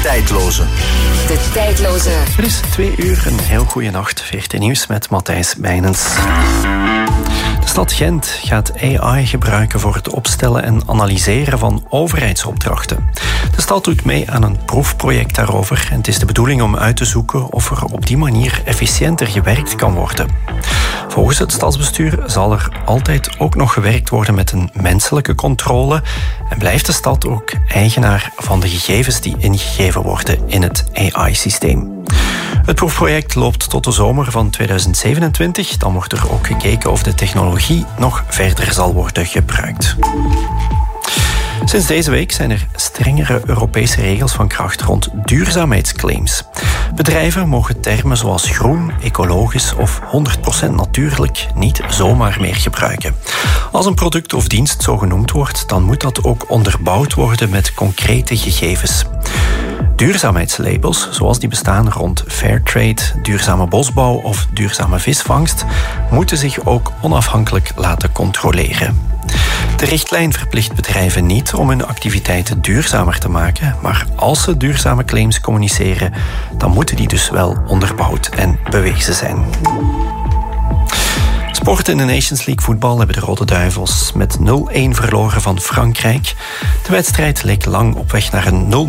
tijdloze. De tijdloze. Het is 2 uur, een heel goede nacht. VRT Nieuws met Matthijs Bijnens. De stad Gent gaat AI gebruiken voor het opstellen en analyseren van overheidsopdrachten. De stad doet mee aan een proefproject daarover en het is de bedoeling om uit te zoeken of er op die manier efficiënter gewerkt kan worden. Volgens het stadsbestuur zal er altijd ook nog gewerkt worden met een menselijke controle en blijft de stad ook eigenaar van de gegevens die ingegeven worden in het AI-systeem. Het proefproject loopt tot de zomer van 2027. Dan wordt er ook gekeken of de technologie nog verder zal worden gebruikt. Sinds deze week zijn er strengere Europese regels van kracht rond duurzaamheidsclaims. Bedrijven mogen termen zoals groen, ecologisch of 100% natuurlijk niet zomaar meer gebruiken. Als een product of dienst zo genoemd wordt, dan moet dat ook onderbouwd worden met concrete gegevens. Duurzaamheidslabels, zoals die bestaan rond Fairtrade, duurzame bosbouw of duurzame visvangst, moeten zich ook onafhankelijk laten controleren. De richtlijn verplicht bedrijven niet om hun activiteiten duurzamer te maken, maar als ze duurzame claims communiceren, dan moeten die dus wel onderbouwd en bewezen zijn. Sport in de Nations League voetbal hebben de Rode Duivels met 0-1 verloren van Frankrijk. De wedstrijd leek lang op weg naar een